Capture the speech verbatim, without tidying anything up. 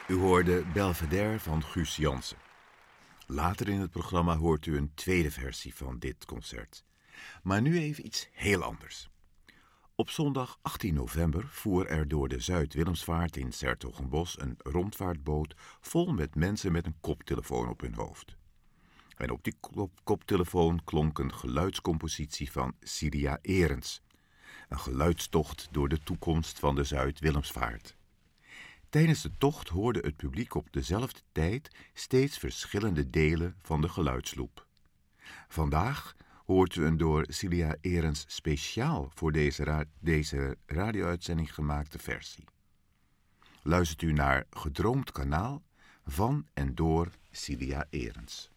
U hoorde Belvedere van Guus Jansen. Later in het programma hoort u een tweede versie van dit concert. Maar nu even iets heel anders. Op zondag achttien november voer er door de Zuid-Willemsvaart in 's-Hertogenbosch een rondvaartboot vol met mensen met een koptelefoon op hun hoofd. En op die kop- koptelefoon klonk een geluidscompositie van Cilia Erens. Een geluidstocht door de toekomst van de Zuid-Willemsvaart. Tijdens de tocht hoorde het publiek op dezelfde tijd steeds verschillende delen van de geluidsloop. Vandaag hoort u een door Cilia Erens speciaal voor deze, ra- deze radio-uitzending gemaakte versie. Luistert u naar Gedroomd Kanaal van en door Cilia Erens.